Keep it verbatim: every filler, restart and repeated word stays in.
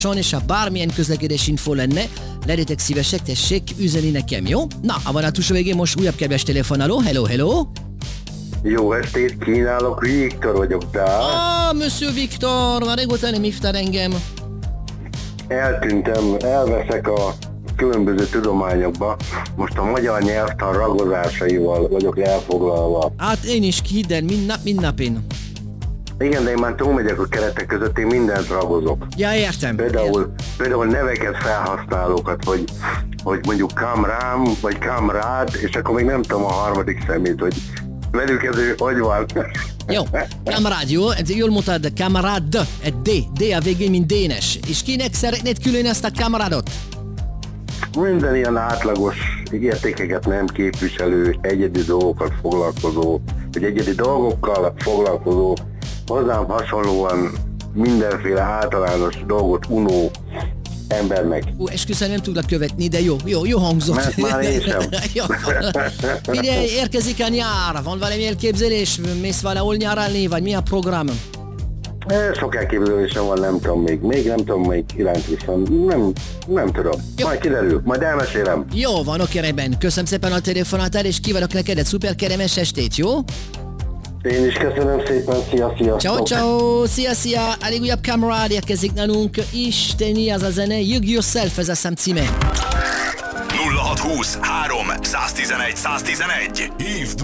és ha bármilyen közlekedés info lenne, legyetek szívesek, tessék üzeni nekem, jó? Na, a vonatus végén most újabb kedves telefonáló. Hello, hello! Jó estét kínálok, Viktor vagyok, de... Ah, Monsieur Viktor, már régóta nem hívtál engem. Eltűntem, elveszek a különböző tudományokba. Most a magyar nyelvtan ragozásaival vagyok elfoglalva. Hát én is, hidd el, mind nap, mind nap én. Igen, de én már túlmegyek a keretek között, én mindent ragozok. Ja, értem. Például, például neveket, felhasználókat, hogy, hogy mondjuk kamrám, vagy kamrád, és akkor még nem tudom a harmadik szemét, hogy velük ez hogy van. Jó, kamerád, jó? Jól mondtad, kamerád, egy D, D a végén, mint dénes. És kinek szeretnéd külön ezt a kamerádot? Minden ilyen átlagos értékeket nem képviselő, egyedi dolgokat foglalkozó, vagy egyedi dolgokkal foglalkozó, hozzám hasonlóan mindenféle általános dolgot unó embernek. Ú, esküszöm, nem tudlak követni, de jó, jó, jó hangzott. Mert már én sem. Jó. Figyelj, érkezik a nyár, van valami elképzelés, mész valahol nyaralni, vagy mi a program? Sok elképzelésem van, nem tudom még, még nem tudom még irányt viszont, nem, nem tudom. Jó. Majd kiderül, majd elmesélem. Jó van, oké, rendben. Köszönöm szépen a telefonátál, és kívánok neked egy szuper keremes estét, jó? Én is köszönöm szépen, szia, sziasztok! Ciao, ciao, szia, szia! Elég újabb kamerád érkezik nálunk, isteni az a zene, You Yourself, ez a szám címe. nulla hat húsz három száztizenegy száztizenegy. Hívd